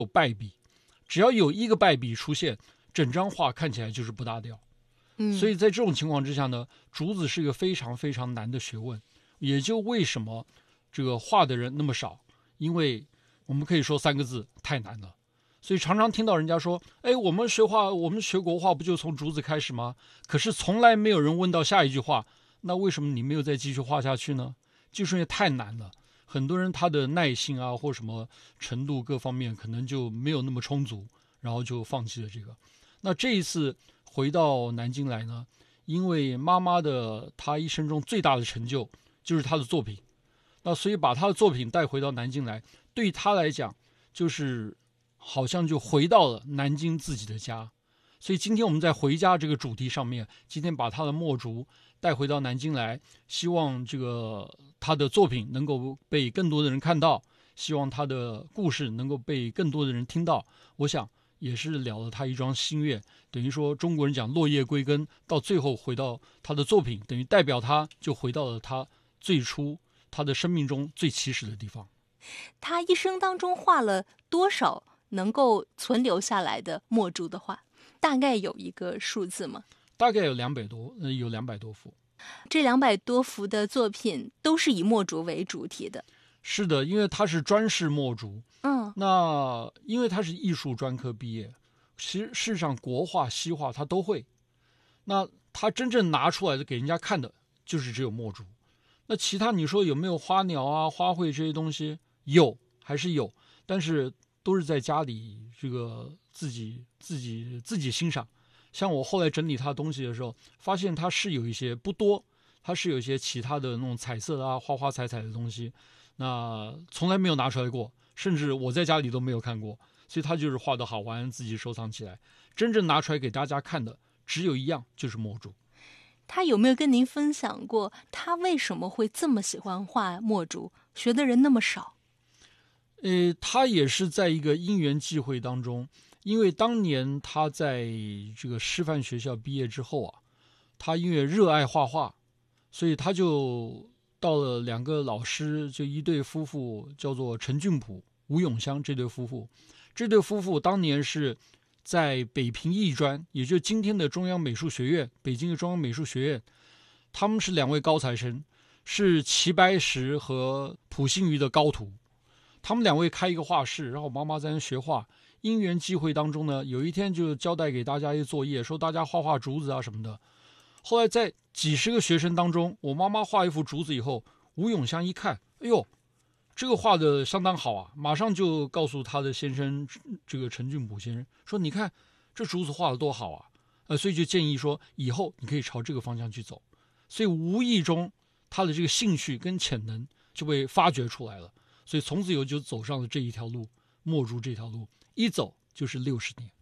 有败笔，只要有一个败笔出现，整张画看起来就是不搭调。所以在这种情况之下呢，竹子是一个非常非常难的学问，也就为什么这个画的人那么少，因为我们可以说3个字，太难了。所以常常听到人家说，我们学画，我们学国画不就从竹子开始吗？可是从来没有人问到下一句话，那为什么你没有再继续画下去呢？就是因为太难了，很多人他的耐性啊或什么程度各方面可能就没有那么充足，然后就放弃了这个。那这一次回到南京来呢，因为妈妈的她一生中最大的成就就是她的作品，那所以把她的作品带回到南京来，对她来讲就是好像就回到了南京自己的家。所以今天我们在回家这个主题上面，今天把她的墨竹带回到南京来，希望这个她的作品能够被更多的人看到，希望她的故事能够被更多的人听到。我想也是了了他一桩心愿，等于说中国人讲落叶归根，到最后回到他的作品，等于代表他就回到了他最初他的生命中最起始的地方。 他一生当中画了多少能够存留下来的墨竹的画？大概有一个数字吗？ 大概有200多幅。 这200多幅的作品都是以墨竹为主体的。 是的，因为他是专事墨竹。那因为他是艺术专科毕业，事实上国画西画他都会，那他真正拿出来的给人家看的就是只有墨竹。那其他你说有没有花鸟啊花卉这些东西？有，还是有，但是都是在家里这个自己欣赏。像我后来整理他的东西的时候，发现他是有一些不多，他是有一些其他的那种彩色啊花花彩彩的东西，那从来没有拿出来过，甚至我在家里都没有看过。所以他就是画的好玩，自己收藏起来。真正拿出来给大家看的只有一样，就是墨竹。 他有没有跟您分享过他为什么会这么喜欢画墨竹，学的人那么少？ 他也是在一个因缘际会当中，因为当年他在这个师范学校毕业之后啊，他因为热爱画画，所以他就到了2个老师，就一对夫妇，叫做陈俊甫、吴永香这对夫妇。这对夫妇当年是在北平艺专，也就是今天的中央美术学院，北京的中央美术学院，他们是2位高材生，是齐白石和溥心畬的高徒。他们2位开一个画室，然后妈妈在那学画。因缘际会当中呢，有一天就交代给大家一个作业，说大家画画竹子啊什么的。后来在几十个学生当中，我妈妈画一幅竹子以后，吴永香一看，哎呦，这个画的相当好啊，马上就告诉他的先生，这个陈俊甫先生说，你看这竹子画的多好啊，所以就建议说以后你可以朝这个方向去走。所以无意中他的这个兴趣跟潜能就被发掘出来了，所以从此以后就走上了这一条路，墨竹这条路，一走就是60年。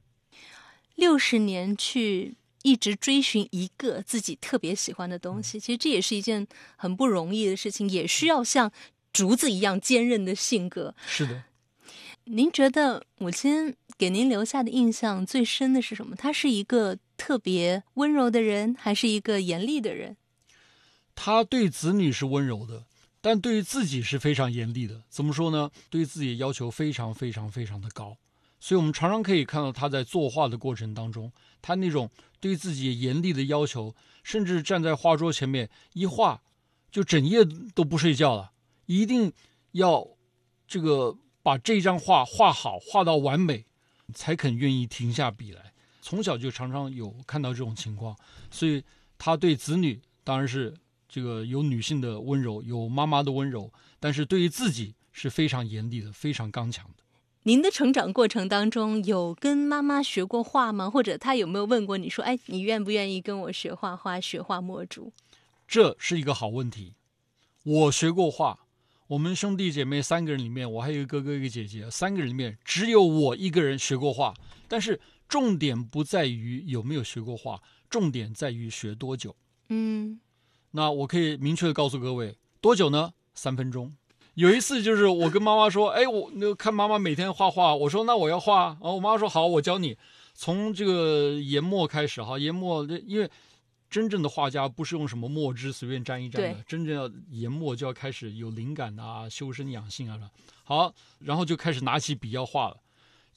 60年去一直追寻一个自己特别喜欢的东西，其实这也是一件很不容易的事情，也需要像竹子一样坚韧的性格。 是的。 您觉得母亲给您留下的印象最深的是什么？她是一个特别温柔的人，还是一个严厉的人？ 她对子女是温柔的，但对于自己是非常严厉的。怎么说呢？对于自己的要求非常非常非常的高。所以我们常常可以看到他在作画的过程当中，他那种对自己严厉的要求，甚至站在画桌前面一画就整夜都不睡觉了，一定要这个把这张画画好，画到完美，才肯愿意停下笔来。从小就常常有看到这种情况，所以他对子女当然是这个有女性的温柔，有妈妈的温柔，但是对于自己是非常严厉的，非常刚强的。 您的成长过程当中有跟妈妈学过画吗？或者她有没有问过你说，你愿不愿意跟我学画画，学画墨竹？ 这是一个好问题。我学过画，我们兄弟姐妹3个人里面，我还有一个哥哥一个姐姐，3个人里面只有我一个人学过画。但是重点不在于有没有学过画，重点在于学多久。那我可以明确的告诉各位，多久呢？3分钟。有一次就是我跟妈妈说，我看妈妈每天画画，我说那我要画，然后我妈妈说好，我教你，从这个研墨开始哈，研墨，因为真正的画家不是用什么墨汁随便沾一沾的，真正要研墨就要开始有灵感啊，修身养性啊。好，然后就开始拿起笔要画了。